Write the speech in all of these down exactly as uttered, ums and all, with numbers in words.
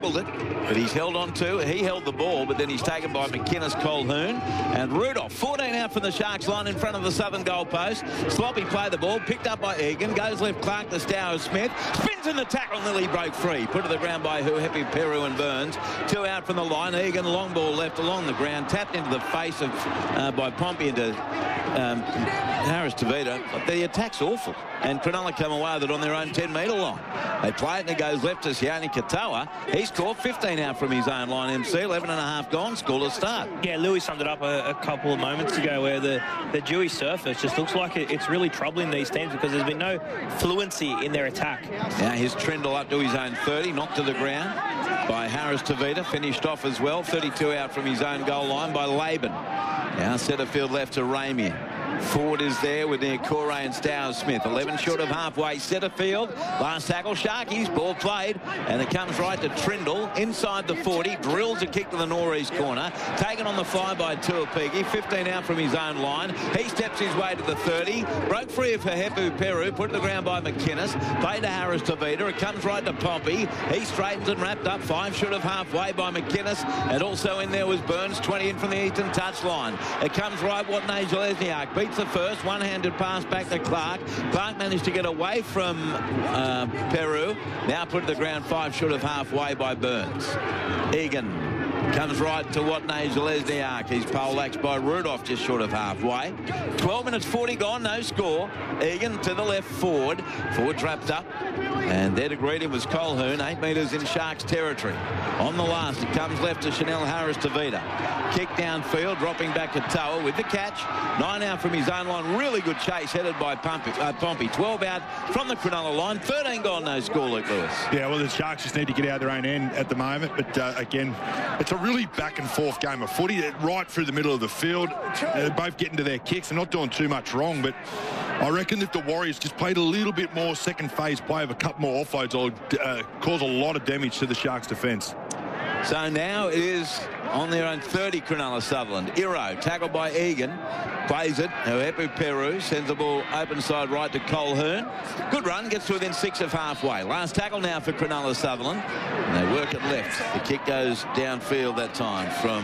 it, but he's held on to. He held the ball, but then he's taken by McInnes, Colquhoun, and Rudolph. fourteen out from the Sharks line in front of the southern goalpost. Sloppy play the ball, picked up by Egan. Goes left, Clark to Stowers Smith. Spins in the tackle, nearly broke free. Put to the ground by Huhepi, Peru and Burns. Two out from the line. Egan, long ball left along the ground. Tapped into the face of uh, by Pompey into um, Harris Tavita. But the attack's awful. And Cronulla come away with it on their own ten metre line. They play it and it goes left to Sione Katoa. He's caught fifteen out from his own line, M C. eleven and a half gone. Scoreless start. Yeah, Louis summed it up a, a couple of moments ago where the, the Dewey surface just looks like it, it's really troubling these teams because there's been no fluency in their attack. Now here's Trindle up to his own thirty, knocked to the ground by Harris Tavita. Finished off as well. thirty-two out from his own goal line by Laban. Now Setterfield left to Ramier. Ford is there with their Corey and Stowers Smith. eleven short of halfway. Setterfield. Last tackle. Sharkies. Ball played. And it comes right to Trindle. Inside the forty. Drills a kick to the northeast corner. Taken on the fly by Tuapiki. fifteen out from his own line. He steps his way to the thirty. Broke free of Huhepi, Peru. Put to the ground by McInnes. Played to Harris Tavita. It comes right to Pompey. He straightens and wrapped up. Five short of halfway by McInnes. And also in there was Burns. twenty in from the eastern touchline. It comes right Watney Jelesniak. Beats the first. One-handed pass back to Clark. Clark managed to get away from uh, Peru. Now put to the ground five short of halfway by Burns. Egan comes right to Watney Jelesniak. He's poleaxed by Rudolph just short of halfway. twelve minutes forty gone, no score. Egan to the left, Ford. Ford wrapped up. And there to greet him was Colquhoun, eight metres in Sharks territory. On the last, it comes left to Chanel Harris Tavita. Kick downfield, dropping back to Toa with the catch. Nine out from his own line. Really good chase headed by Pompey. Uh, Pompey. twelve out from the Cronulla line. thirteen gone, no score, Luke Lewis. Yeah, well, the Sharks just need to get out of their own end at the moment. But uh, again, it's a really back and forth game of footy. Right through the middle of the field. Uh, they're both getting to their kicks. They're not doing too much wrong, but I reckon if the Warriors just played a little bit more second phase play of a couple more offloads, it'll uh, cause a lot of damage to the Sharks' defence. So now it is on their own thirty, Cronulla Sutherland. Iro, tackled by Egan. Plays it. Huhepi, Peru sends the ball open side right to Colquhoun. Good run. Gets to within six of halfway. Last tackle now for Cronulla Sutherland. And they work it left. The kick goes downfield that time from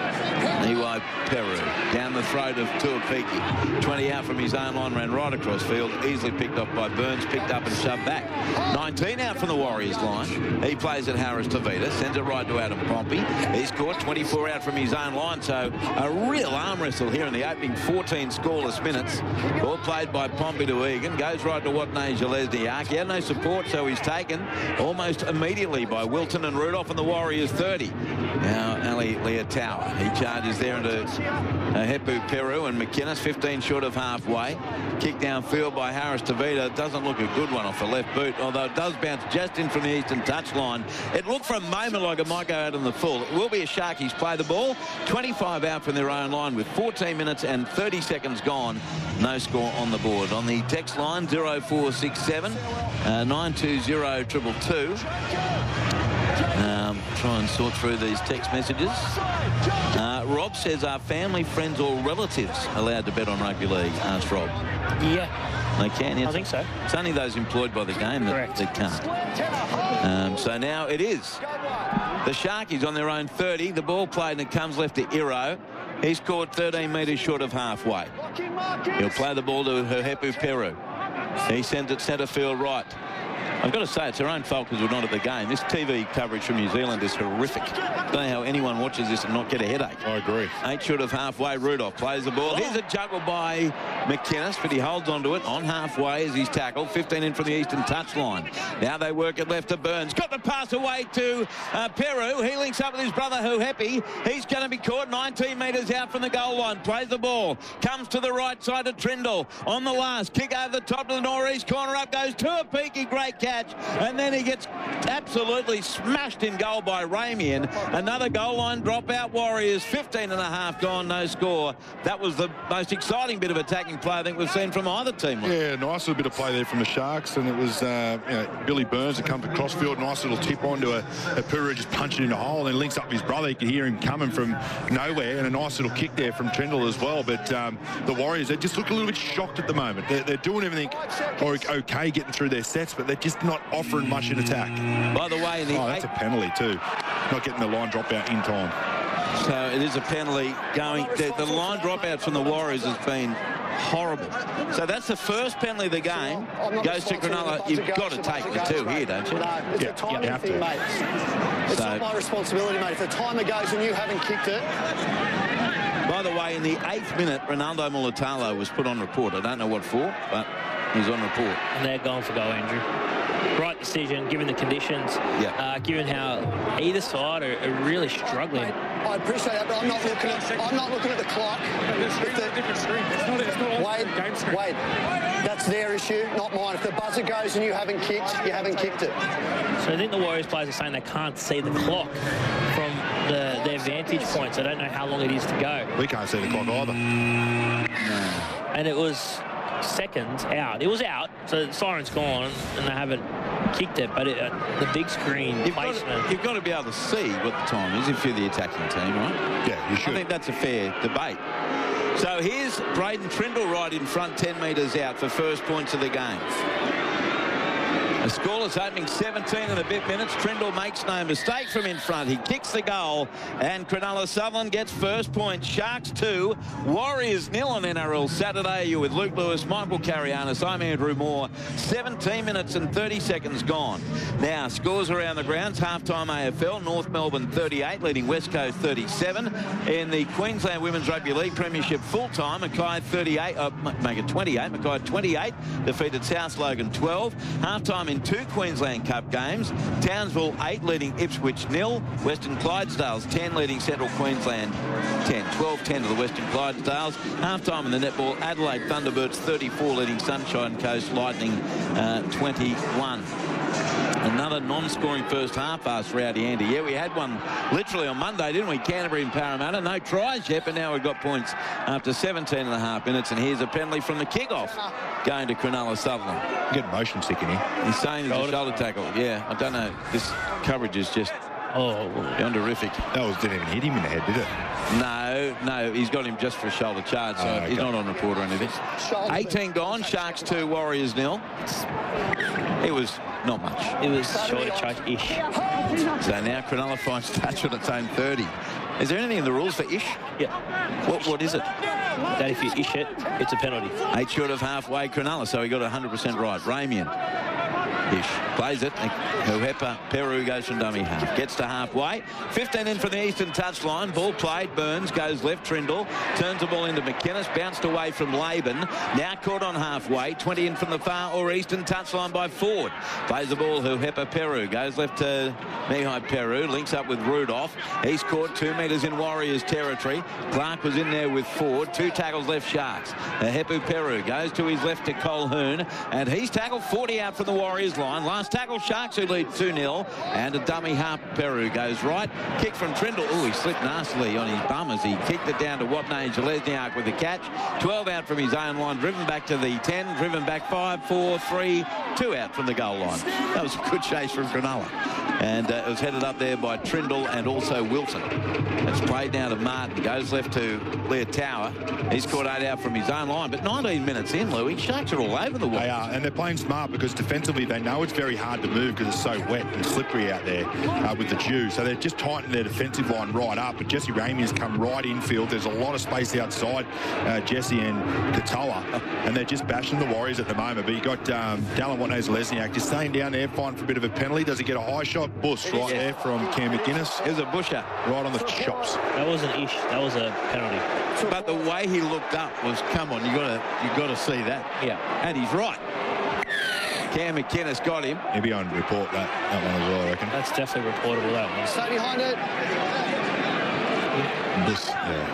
Niwai Peru. Down the throat of Tuapiki. twenty out from his own line. Ran right across field. Easily picked up by Burns. Picked up and shoved back. nineteen out from the Warriors line. He plays at Harris Tavita. Sends it right to Adam Pompey. He's caught twenty-four out from his own line. So a real arm wrestle here in the opening fourteen scoreless minutes. Ball played by Pompey to Egan. Goes right to Watney Jelesniak. He had no support, so he's taken almost immediately by Wilton and Rudolph and the Warriors thirty. Now Ali Leotawa. He charges there into uh, Huhepi, Peru and McInnes. fifteen short of halfway. Kick downfield by Harris Tavita. Doesn't look a good one off the left boot, although it does bounce just in from the eastern touchline. It looked for a moment like it might go out on the full. It will be a Sharkies play the ball. twenty-five out from their own line with fourteen minutes and thirty seconds gone. No score on the board. On the text line, zero four six seven nine two zero two two two. Um, try and sort through these text messages. Uh, Rob says, are family, friends or relatives allowed to bet on rugby league? Asked Rob. Yeah. They can, yes. I think so. It's only those employed by the game that, that can't. Um, so now it is the Sharkies on their own thirty. The ball played and it comes left to Iro. He's scored thirteen metres short of halfway. He'll play the ball to Huhepi, Peru. He sends it centre field right. I've got to say, it's their own fault because we're not at the game. This T V coverage from New Zealand is horrific. I don't know how anyone watches this and not get a headache. I agree. Eight short of halfway. Rudolph plays the ball. Here's a juggle by McInnes, but he holds onto it on halfway as he's tackled. fifteen in from the eastern touchline. Now they work it left to Burns. Got the pass away to uh, Peru. He links up with his brother Huhepi. He's going to be caught nineteen metres out from the goal line. Plays the ball. Comes to the right side of Trindle. On the last. Kick over the top to the northeast corner. Up goes Tuapiki. Great catch. And then he gets absolutely smashed in goal by Ramian. Another goal line dropout. Warriors fifteen and a half gone, no score. That was the most exciting bit of attacking play I think we've seen from either team. Yeah, nice little bit of play there from the Sharks, and it was uh, you know, Billy Burns that comes across field. Nice little tip onto a, a Peru just punching in a hole, and then links up his brother. You could hear him coming from nowhere, and a nice little kick there from Trindle as well. But um, the Warriors, they just look a little bit shocked at the moment. They're, they're doing everything or okay getting through their sets, but they're just not offering much in attack. By the way, in the Oh, that's a eight, penalty too. Not getting the line drop out in time. so it is a penalty going. The, the line dropout from the Warriors has been horrible. So that's the first penalty of the game. Goes to Cronulla. You've got to take the two here, don't you? No, it's Yeah, a timing you have thing, to. mate. It's So- not my responsibility, mate. If the timer goes and you haven't kicked it, By the way, in the eighth minute, Ronaldo Mulatalo was put on report. I don't know what for, but he's on report. And they're going for goal, Andrew. Right decision, given the conditions, Yeah. uh, given how either side are, are really struggling. I appreciate that, but I'm not looking at. I'm not looking at the clock. Wade, Wade, that's their issue, not mine. If the buzzer goes and you haven't kicked, you haven't kicked it. So I think the Warriors players are saying they can't see the clock from the, their vantage points. I don't know how long it is to go. We can't see the clock either. And it was seconds out. It was out, so the siren's gone, and they haven't kicked it. But it, uh, the big screen You've got, placement. to, you've got to be able to see what the time is if you're the attacking team, right? Yeah, you I should. think that's a fair debate. So here's Braden Trindle right in front, ten metres out for first points of the game. A scoreless opening seventeen and a bit minutes. Trindle makes no mistake from in front. He kicks the goal, and Cronulla Sutherland gets first point. Sharks two, Warriors nil on N R L Saturday. You're with Luke Lewis, Michael Carianis. I'm Andrew Moore. seventeen minutes and thirty seconds gone. Now, scores around the grounds. Halftime A F L, North Melbourne thirty-eight, leading West Coast thirty-seven. In the Queensland Women's Rugby League Premiership full-time, Mackay thirty-eight, uh, make it twenty-eight. Mackay twenty-eight, defeated South Logan twelve. Halftime in two Queensland Cup games. Townsville eight, leading Ipswich nil. Western Clydesdales ten, leading Central Queensland ten. twelve ten to the Western Clydesdales. Halftime in the netball, Adelaide Thunderbirds thirty-four, leading Sunshine Coast Lightning uh, twenty-one. Another non-scoring first half, asked Rowdy Andy. Yeah, we had one literally on Monday, didn't we? Canterbury and Parramatta. No tries yet, but now we've got points after seventeen and a half minutes. And here's a penalty from the kick-off going to Cronulla Sutherland. Getting motion sick in here. He's saying it's a shoulder tackle. Yeah, I don't know. This coverage is just Oh, beyond horrific. That was didn't even hit him in the head, did it? No, no, he's got him just for a shoulder charge, so Oh, okay. he's not on report or anything. Shoulder. eighteen gone, Sharks two, Warriors nil. It was not much. it was shorter charge-ish. So now Cronulla finds touch on its own thirty. Is there anything in the rules for ish? Yeah. What, what is it? That if you ish it, it's a penalty. Eight short of halfway Cronulla, so he got one hundred percent right. Ramian. Ish. Plays it. Huepa Peru goes from dummy half. Gets to halfway. fifteen in from the eastern touchline. Ball played. Burns goes left. Trindle turns the ball into McInnes. Bounced away from Laban. Now caught on halfway. twenty in from the far or eastern touchline by Ford. Plays the ball. Huepa Peru goes left to Mihai Peru. Links up with Rudolph. He's caught two metres in Warriors territory. Clark was in there with Ford. Two tackles left Sharks. Huepa Peru goes to his left to Colquhoun. And he's tackled forty out from the Warriors line. Last tackle Sharks, who lead two nil, and a dummy half. Peru goes right. Kick from Trindle. Oh, he slipped nastily on his bum as he kicked it down to Watney Jelezniak with the catch. twelve out from his own line, driven back to the ten, driven back five, four, three, two out from the goal line. That was a good chase from Cronulla. And uh, it was headed up there by Trindle and also Wilson. It's played now to Martin. Goes left to Leah Tower. He's caught eight out from his own line, but nineteen minutes in, Louis, Sharks are all over the wall. They are, and they're playing smart because defensively they know it's very hard to move because it's so wet and slippery out there uh, with the dew. So they're just tightening their defensive line right up. But Jesse Ramian's come right infield. There's a lot of space outside uh, Jesse and Katoa, and they're just bashing the Warriors at the moment. But you got um, Dallin Watney-Lesniak just staying down there, fighting for a bit of a penalty. Does he get a high shot? Bush right Yeah. there from Cam McInnes. Here's a busher. Right on the chops. That wasn't ish. That was a penalty. But the way he looked up was, come on, you gotta you gotta see that. Yeah. And he's right. Cam McInnes got him. He'll be on report that, that one as well, I reckon. That's definitely reportable, that one. Stay behind it. This, yeah.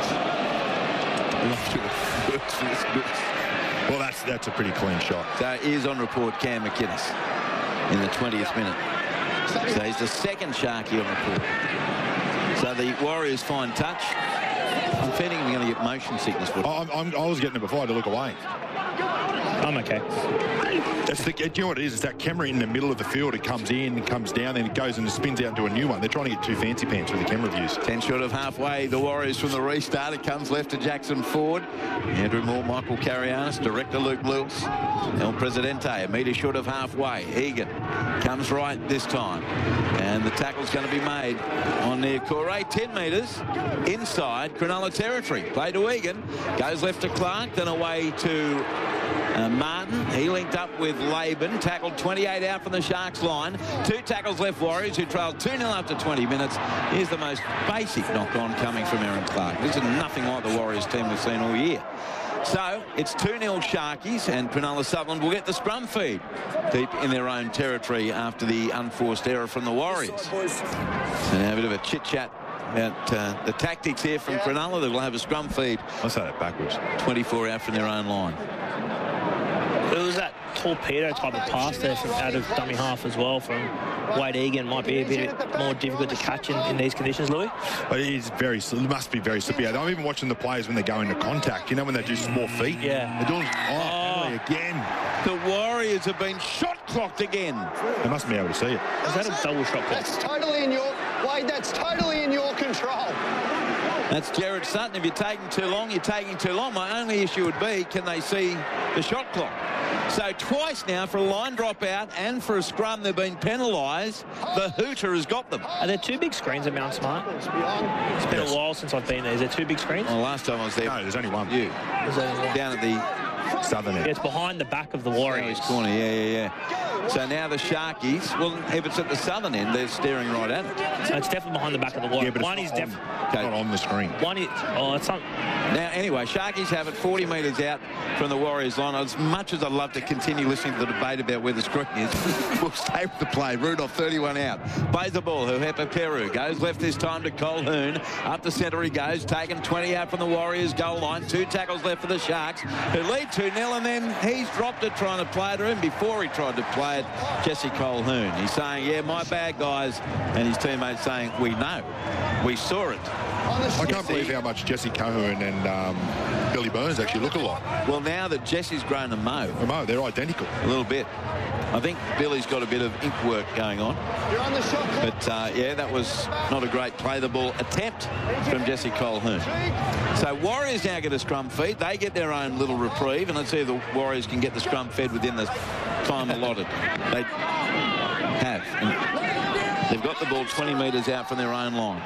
Well, that's that's a pretty clean shot. So he is on report, Cam McInnes, in the twentieth minute. So he's the second Sharky on report. So the Warriors find touch. I'm feeling we're going to get motion sickness. With I'm, I'm, I was getting it before I had to look away. I'm okay. That's the, do you know what it is? It's that camera in the middle of the field. It comes in, it comes down, then it goes and it spins out into a new one. They're trying to get too fancy pants with the camera views. ten short of halfway, the Warriors from the restart. It comes left to Jackson Ford. Andrew Moore, Michael Carianis, director Luke Lewis. El Presidente, a metre short of halfway. Egan comes right this time. And the tackle's going to be made on near Corey. ten metres inside Cronulla territory. Play to Egan. Goes left to Clark, then away to Uh, Martin. He linked up with Laban, tackled twenty-eight out from the Sharks line. Two tackles left Warriors, who trailed two nil after twenty minutes. Here's the most basic knock-on coming from Aaron Clark. This is nothing like the Warriors team we've seen all year. So it's two nil Sharkies, and Cronulla Sutherland will get the scrum feed deep in their own territory after the unforced error from the Warriors. So now a bit of a chit-chat about uh, the tactics here from Cronulla. They will have a scrum feed. I'll say that backwards. twenty-four out from their own line. It was that torpedo type of pass there from out of dummy half as well from Wade Egan. Might be a bit more difficult to catch in, in these conditions, Louis. But it is very, it must be very slippy. I'm even watching the players when they go into contact. You know, when they do small feet. Yeah. They're doing, oh, penalty again. The Warriors have been shot clocked again. They must be able to see it. Is that a double shot clock? That's totally in your, Wade, that's totally in your control. That's Jared Sutton. If you're taking too long, you're taking too long. My only issue would be, can they see the shot clock? So twice now for a line drop out and for a scrum they've been penalised. The hooter has got them. Are there two big screens at Mount Smart? It's been Yes. a while since I've been there. Is there two big screens? Well, last time I was there, No, there's only one. you Is there- down at the Southern Yeah, end. it's behind the back of the Warriors. Warriors corner. Yeah, yeah, yeah. So now the Sharkies. Well, if it's at the southern end, they're staring right at it. So it's definitely behind the back of the Warriors. Yeah, but one it's is not, definitely. on, it's not on the screen. One is. Oh, it's not. Now, anyway, Sharkies have it forty metres out from the Warriors line. As much as I'd love to continue listening to the debate about where the screen is, we'll stay with the play. Rudolph, thirty-one out. Plays the ball. Huhepa Peru goes left this time to Colquhoun. Up the centre he goes. Taken twenty out from the Warriors goal line. Two tackles left for the Sharks, who lead two nil, and then he's dropped it trying to play it to him. Before he tried to play it, Jesse Colquhoun. He's saying, yeah, my bad, guys. And his teammates saying, we know. We saw it. I can't believe how much Jesse Colquhoun and um, Billy Burns actually look alike. Well, now that Jesse's grown to Mo, Oh, they're identical. a little bit. I think Billy's got a bit of ink work going on. You're on the shot clock. But, uh, yeah, that was not a great play-the-ball attempt from Jesse Colquhoun. So Warriors now get a scrum feed. They get their own little reprieve, and let's see if the Warriors can get the scrum fed within the time allotted. They have. And they've got the ball twenty metres out from their own line.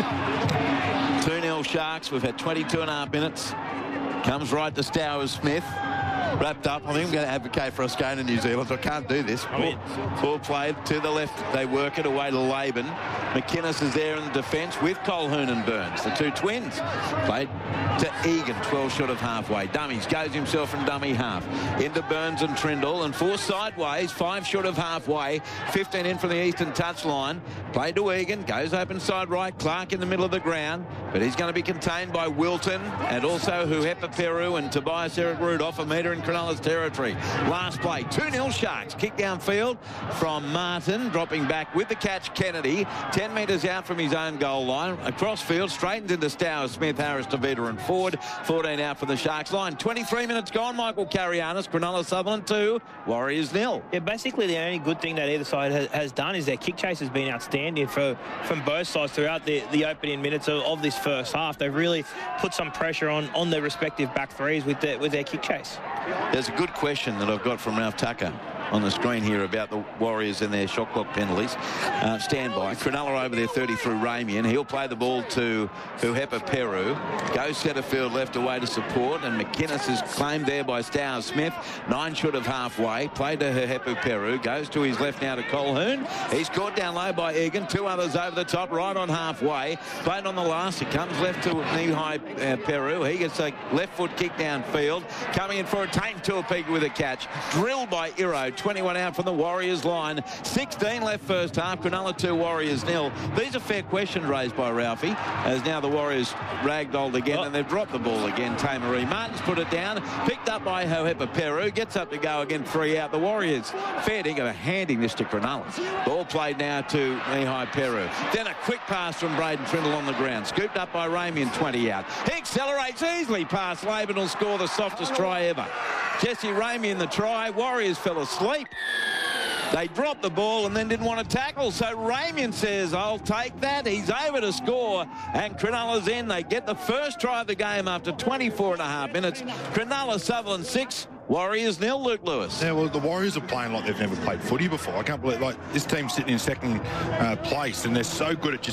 two nil Sharks. We've had twenty-two and a half minutes. Comes right to Stowers Smith. Wrapped up. I think I'm going to advocate for Australia and New Zealand. I can't do this. I mean, Ball played to the left. They work it away to Laban. McInnes is there in the defence with Colquhoun and Burns, the two twins. Played to Egan, twelve short of halfway. Dummies, goes himself from dummy half. Into Burns and Trindle, and four sideways, five short of halfway. fifteen in from the eastern touchline. Played to Egan, goes open side right. Clark in the middle of the ground, but he's going to be contained by Wilton and also Huhepa Peru and Tobias Eric Rudolph, a metre in Cronulla's territory. Last play, two nil Sharks. Kick downfield from Martin, dropping back with the catch Kennedy. ten metres out from his own goal line. Across field, straightens into Stowers, Smith, Harris, Tavita and Ford. fourteen out from the Sharks line. twenty-three minutes gone. Michael Carianis, Cronulla Sutherland two, Warriors nil. Yeah, basically the only good thing that either side has, has done is their kick chase has been outstanding for from both sides throughout the, the opening minutes of, of this first half. They've really put some pressure on, on their respective back threes with their, with their kick chase. There's a good question that I've got from Ralph Tucker on the screen here about the Warriors and their shot clock penalties. Uh, stand by. Cronulla over there thirty through Ramian. He'll play the ball to Huhepa Peru. Goes centre field left away to support, and McInnes is claimed there by Stowers Smith. Nine short of halfway. Played to Huhepa Peru. Goes to his left now to Colquhoun. He's caught down low by Egan. Two others over the top, right on halfway. Played on the last. It comes left to knee-high uh, Peru. He gets a left foot kick downfield. Coming in for a Tain Tuapega with a catch. Drilled by Iro. twenty-one out from the Warriors line. sixteen left first half. Cronulla two, Warriors nil. These are fair questions raised by Ralphie, as now the Warriors ragdolled again, oh. and they've dropped the ball again. Tamaree Martin's put it down. Picked up by Huhepa Peru. Gets up to go again. Three out. The Warriors fair dinkum are handing this to Cronulla. Ball played now to knee-high Peru. Then a quick pass from Braden Trindle on the ground. Scooped up by Ramian, twenty out. He accelerates easily past Laban. Will score the softest try ever. Jesse Ramey in the try. Warriors fell asleep. They dropped the ball and then didn't want to tackle. So Ramian says, I'll take that. He's over to score. And Cronulla's in. They get the first try of the game after twenty-four and a half minutes. Cronulla Sutherland six. Warriors nil, Luke Lewis. Yeah, well, the Warriors are playing like they've never played footy before. I can't believe, like, this team's sitting in second uh, place, and they're so good at just